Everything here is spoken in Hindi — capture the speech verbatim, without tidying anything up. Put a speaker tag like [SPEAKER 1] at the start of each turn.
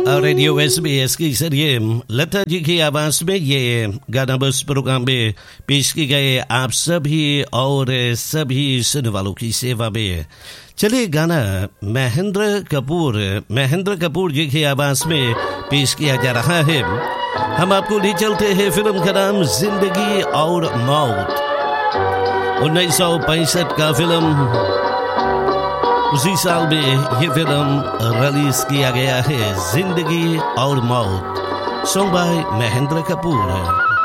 [SPEAKER 1] रेडियो एस बी एस के जरिए लता जी की आवाज में ये गाना बस प्रोग्राम में पेश की गए आप सभी और सभी सुनने वालों की सेवा में। चलिए गाना महेंद्र कपूर महेंद्र कपूर जी की आवाज में पेश किया जा रहा है। हम आपको ले चलते हैं फिल्म का नाम जिंदगी और मौत। उन्नीस सौ पैंसठ का फिल्म, उसी साल में ये फिल्म रिलीज किया गया है, जिंदगी और मौत, सॉन्ग बाय महेंद्र कपूर है।